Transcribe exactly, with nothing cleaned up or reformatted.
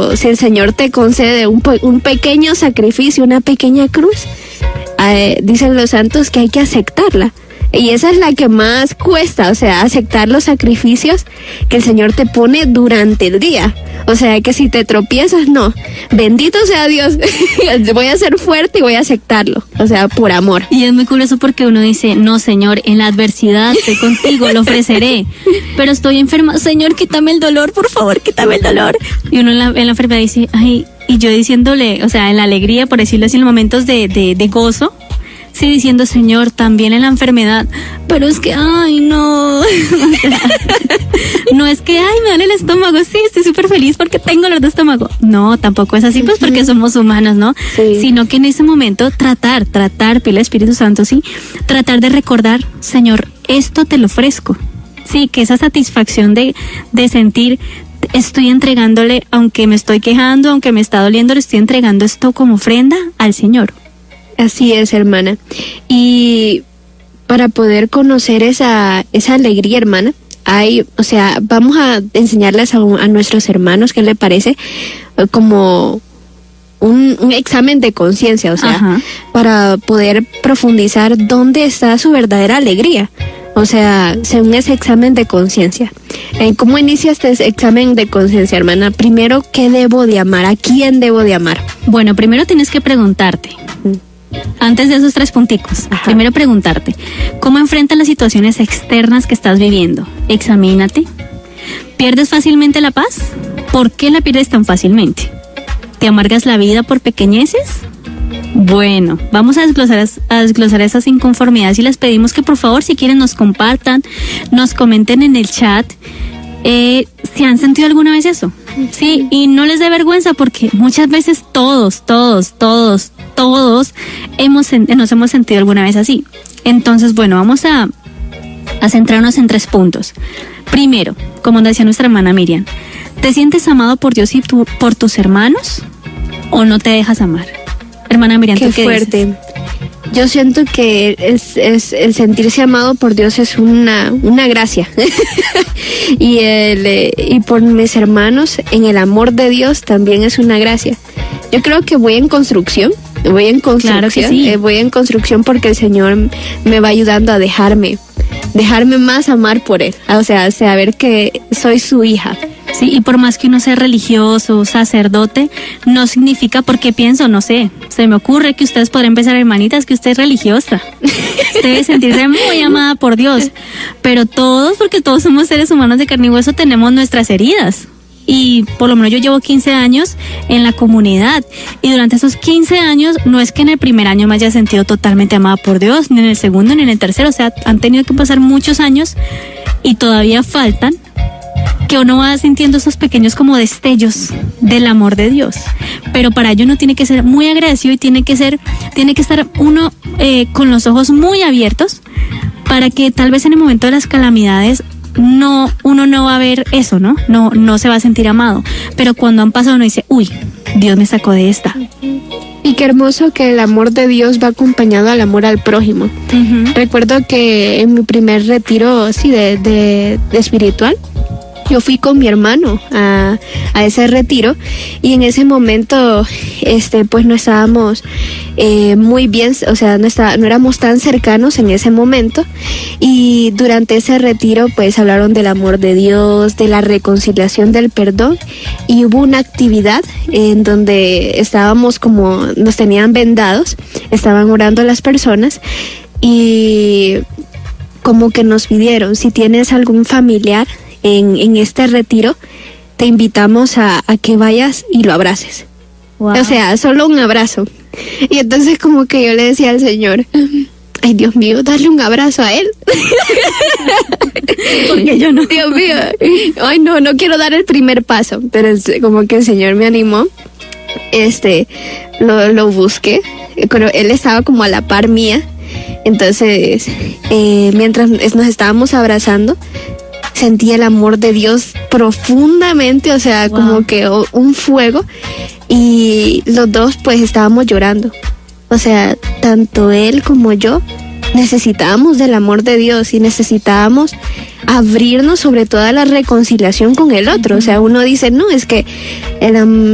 cuando, si el Señor te concede un, un pequeño sacrificio, una pequeña cruz, eh, dicen los santos que hay que aceptarla. Y esa es la que más cuesta, o sea, aceptar los sacrificios que el Señor te pone durante el día. O sea, que si te tropiezas, no. Bendito sea Dios. Voy a ser fuerte y voy a aceptarlo. O sea, por amor. Y es muy curioso porque uno dice, no, Señor, en la adversidad estoy contigo, lo ofreceré. Pero estoy enferma. Señor, quítame el dolor, por favor, quítame el dolor. Y uno en la, en la enfermedad dice, ay, y yo diciéndole, o sea, en la alegría, por decirlo así, en los momentos de, de, de gozo, sí, diciendo, Señor, también en la enfermedad, pero es que, ay, no, no es que, ay, me duele el estómago, sí, estoy súper feliz porque tengo dolor de estómago. No, tampoco es así, pues porque somos humanos, ¿no? Sí. Sino que en ese momento tratar, tratar, pide el Espíritu Santo, sí, tratar de recordar, Señor, esto te lo ofrezco. Sí, que esa satisfacción de, de sentir, estoy entregándole, aunque me estoy quejando, aunque me está doliendo, le estoy entregando esto como ofrenda al Señor. Así es, hermana. Y para poder conocer esa esa alegría, hermana, hay, o sea, vamos a enseñarles a, a nuestros hermanos, ¿qué le parece? Como un, un examen de conciencia, o sea, Ajá. para poder profundizar dónde está su verdadera alegría. O sea, según ese examen de conciencia. ¿Cómo inicia este examen de conciencia, hermana? Primero, ¿qué debo de amar? ¿A quién debo de amar? Bueno, primero tienes que preguntarte. Mm. Antes de esos tres punticos, Ajá. primero preguntarte, ¿cómo enfrentas las situaciones externas que estás viviendo? Examínate. ¿Pierdes fácilmente la paz? ¿Por qué la pierdes tan fácilmente? ¿Te amargas la vida por pequeñeces? Bueno, vamos a desglosar, a desglosar esas inconformidades y les pedimos que por favor, si quieren, nos compartan, nos comenten en el chat. Eh, ¿Se han sentido alguna vez eso? Sí, y no les dé vergüenza porque muchas veces todos, todos, todos, todos hemos, nos hemos sentido alguna vez así. Entonces, bueno, vamos a, a centrarnos en tres puntos. Primero, como decía nuestra hermana Miriam, ¿te sientes amado por Dios y tu, por tus hermanos o no te dejas amar? Hermana Miriam, ¿tú qué fuerte dices? Yo siento que es, es el sentirse amado por Dios es una, una gracia. y, el, y por mis hermanos, en el amor de Dios también es una gracia. Yo creo que voy en construcción. Voy en construcción. Claro que sí. eh, voy en construcción porque el Señor me va ayudando a dejarme, dejarme más amar por Él. O sea, saber que soy su hija. Sí, y por más que uno sea religioso, sacerdote, no significa, porque pienso, no sé, se me ocurre que ustedes podrían pensar, hermanitas, que usted es religiosa. Usted debe sentirse muy amada por Dios. Pero todos, porque todos somos seres humanos de carne y hueso, tenemos nuestras heridas. Y por lo menos yo llevo quince años en la comunidad y durante esos quince años no es que en el primer año me haya sentido totalmente amada por Dios, ni en el segundo ni en el tercero, o sea, han tenido que pasar muchos años y todavía faltan, que uno va sintiendo esos pequeños como destellos del amor de Dios, pero para ello uno tiene que ser muy agradecido y tiene que ser, tiene que estar uno eh, con los ojos muy abiertos para que tal vez en el momento de las calamidades no, uno no va a ver eso, ¿no? No, no se va a sentir amado. Pero cuando han pasado uno dice, uy, Dios me sacó de esta. Y qué hermoso que el amor de Dios va acompañado al amor al prójimo. Uh-huh. Recuerdo que en mi primer retiro, sí, de, de, de espiritual, yo fui con mi hermano a, a ese retiro y en ese momento, este, pues no estábamos eh, muy bien, o sea, no está, no éramos tan cercanos en ese momento y durante ese retiro, pues hablaron del amor de Dios, de la reconciliación, del perdón y hubo una actividad en donde estábamos como, nos tenían vendados, estaban orando las personas y como que nos pidieron, si tienes algún familiar En, en este retiro, te invitamos a, a que vayas y lo abraces. Wow. O sea, solo un abrazo. Y entonces como que yo le decía al Señor, ay Dios mío, darle un abrazo a él. Porque yo no. Dios mío, ay no, no quiero dar el primer paso. Pero es como que el Señor me animó. Este, lo, lo busqué. Él estaba como a la par mía. Entonces, eh, mientras nos estábamos abrazando, sentí el amor de Dios profundamente, o sea, wow. como que un fuego, y los dos pues estábamos llorando. O sea, tanto él como yo necesitábamos del amor de Dios y necesitábamos abrirnos sobre toda la reconciliación con el otro. O sea, uno dice, no, es que el amor